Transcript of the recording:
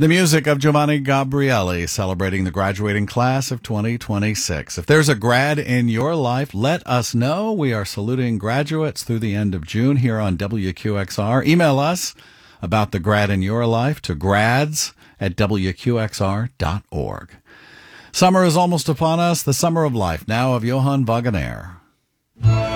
The music of Giovanni Gabrielli celebrating the graduating class of 2026. If there's a grad in your life, let us know. We are saluting graduates through the end of June here on WQXR. Email us about the grad in your life to grads@wqxr.org. Summer is almost upon us, the summer of life now of Johann Wagenaar.